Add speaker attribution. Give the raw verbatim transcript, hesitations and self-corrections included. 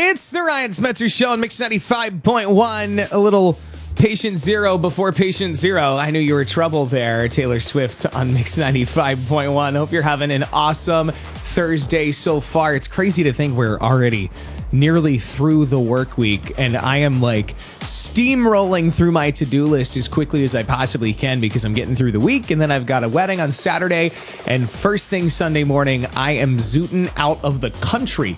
Speaker 1: It's the Ryan Smetzer Show on Mix ninety-five point one. A little patient zero before patient zero. I knew you were trouble there, Taylor Swift on Mix ninety-five point one. Hope you're having an awesome Thursday so far. It's crazy to think we're already nearly through the work week, and I am like steamrolling through my to-do list as quickly as I possibly can because I'm getting through the week, and then I've got a wedding on Saturday, and first thing Sunday morning, I am zooting out of the country